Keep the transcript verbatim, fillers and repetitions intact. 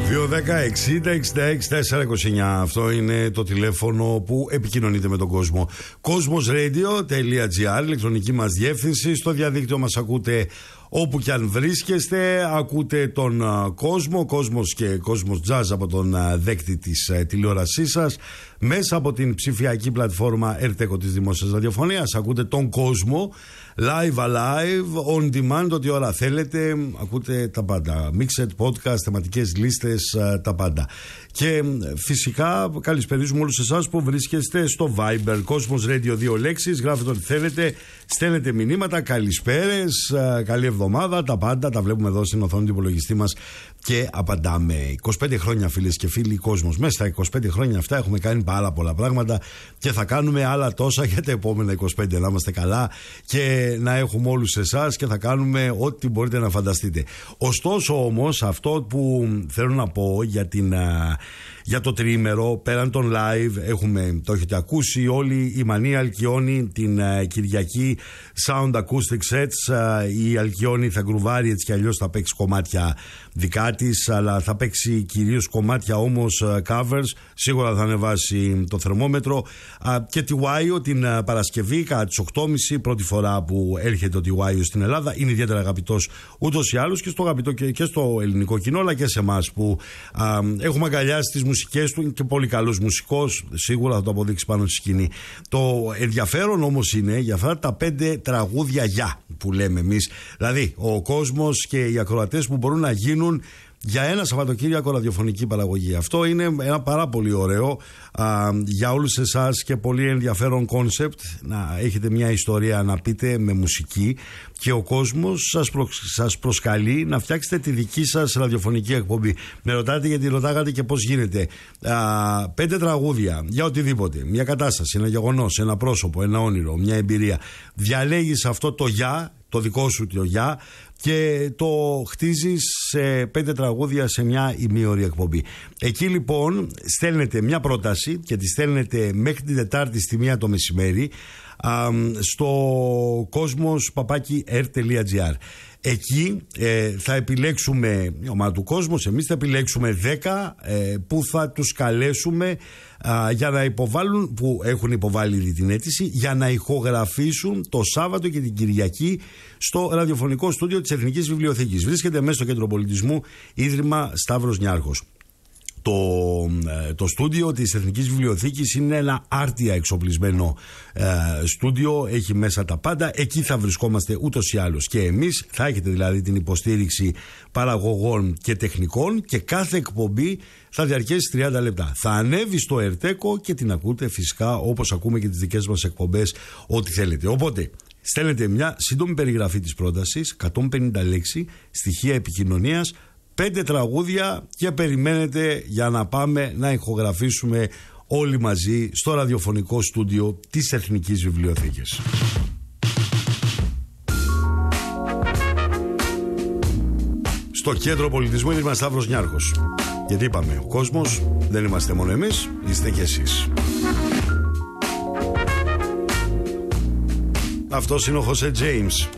δύο δέκα εξήντα εξήντα έξι τετρακόσια είκοσι εννιά. Αυτό είναι το τηλέφωνο που επικοινωνείτε με τον κόσμο. Κόσμοσradio.gr, ηλεκτρονική μας διεύθυνση. Στο διαδίκτυο μας ακούτε όπου κι αν βρίσκεστε. Ακούτε τον uh, κόσμο, κόσμος και κόσμος jazz από τον uh, δέκτη της uh, τηλεόρασής σας. Μέσα από την ψηφιακή πλατφόρμα Ερτέκο της Δημόσιας Ραδιοφωνίας. Ακούτε τον κόσμο live, alive, on demand, ό,τι ώρα θέλετε. Ακούτε τα πάντα. Mixed, podcast, θεματικές λίστες, uh, τα πάντα. Και φυσικά καλησπερίζουμε όλους εσάς που βρίσκεστε στο Viber. Κόσμος Radio, δύο λέξεις. Γράφετε ό,τι θέλετε. Στέλνετε μηνύματα. Καλησπέρες. Uh, καλή εβδομάδα. Τα πάντα τα βλέπουμε εδώ στην οθόνη του υπολογιστή μας και απαντάμε. είκοσι πέντε χρόνια, φίλες και φίλοι, κόσμος. Μέσα στα είκοσι πέντε χρόνια αυτά έχουμε κάνει πάρα πολλά πράγματα και θα κάνουμε άλλα τόσα για τα επόμενα είκοσι πέντε. Να είμαστε καλά και να έχουμε όλους εσάς και θα κάνουμε ό,τι μπορείτε να φανταστείτε. Ωστόσο όμως, αυτό που θέλω να πω για, την, για το τριήμερο, πέραν των live, έχουμε, το έχετε ακούσει όλοι, η Μανία Αλκιόνη την Κυριακή, Sound Acoustic Sets. Η Αλκιόνη θα γκρουβάρει, έτσι κι αλλιώς θα παίξει κομμάτια δικά της, αλλά θα παίξει κυρίως κομμάτια όμως covers. Σίγουρα θα ανεβάσει το θερμόμετρο. Και τη Wire την Παρασκευή κατά τις οκτώ και μισή, πρώτη φορά που έρχεται ο τη Wire στην Ελλάδα. Είναι ιδιαίτερα αγαπητός ούτως ή άλλως και στο αγαπητό και, και στο ελληνικό κοινό, αλλά και σε εμάς που α, έχουμε αγκαλιάσει τις μουσικές του. Και πολύ καλός μουσικός, σίγουρα θα το αποδείξει πάνω στη σκηνή. Το ενδιαφέρον όμως είναι για αυτά τα πέντε τραγούδια για που λέμε εμείς. Δηλαδή ο κόσμος και οι ακροατές που μπορούν να γίνουν για ένα Σαββατοκύριακο ραδιοφωνική παραγωγή. Αυτό είναι ένα πάρα πολύ ωραίο α, για όλους εσάς και πολύ ενδιαφέρον κόνσεπτ. Να έχετε μια ιστορία να πείτε με μουσική και ο κόσμος σας, προ, σας προσκαλεί να φτιάξετε τη δική σας ραδιοφωνική εκπομπή. Με ρωτάτε γιατί ρωτάγατε και πώς γίνεται. Α, πέντε τραγούδια για οτιδήποτε. Μια κατάσταση, ένα γεγονός, ένα πρόσωπο, ένα όνειρο, μια εμπειρία. Διαλέγεις αυτό το για, το δικό σου το για, και το χτίζεις σε πέντε τραγούδια σε μια ημίωρη εκπομπή. Εκεί λοιπόν στέλνετε μια πρόταση και τη στέλνετε μέχρι την Τετάρτη στη μία το μεσημέρι α, στο κόσμος παπάκι ερ τελεία τζι άρ. Εκεί ε, θα επιλέξουμε, η ομάδα του κόσμου, εμείς θα επιλέξουμε δέκα ε, που θα τους καλέσουμε α, για να υποβάλουν, που έχουν υποβάλει ήδη την αίτηση, για να ηχογραφήσουν το Σάββατο και την Κυριακή στο ραδιοφωνικό στούντιο της Εθνικής Βιβλιοθήκης. Βρίσκεται μέσα στο Κέντρο Πολιτισμού, Ίδρυμα Σταύρος Νιάρχος. Το, το στούντιο της Εθνικής Βιβλιοθήκης είναι ένα άρτια εξοπλισμένο ε, στούντιο, έχει μέσα τα πάντα. Εκεί θα βρισκόμαστε ούτως ή άλλως και εμείς. Θα έχετε δηλαδή την υποστήριξη παραγωγών και τεχνικών και κάθε εκπομπή θα διαρκέσει τριάντα λεπτά. Θα ανέβει στο Ερτέκο και την ακούτε φυσικά όπως ακούμε και τις δικές μας εκπομπές, ό,τι θέλετε. Οπότε στέλνετε μια σύντομη περιγραφή της πρότασης, εκατόν πενήντα λέξεις, στοιχεία επικοινωνίας, πέντε τραγούδια και περιμένετε για να πάμε να ηχογραφήσουμε όλοι μαζί στο ραδιοφωνικό στούντιο της Εθνικής Βιβλιοθήκης. Στο Κέντρο Πολιτισμού Ίδρυμα Σταύρος Νιάρχος. Γιατί είπαμε, ο κόσμος δεν είμαστε μόνο εμείς, είστε και εσείς. Αυτός είναι ο Χωσέ Τζέιμς.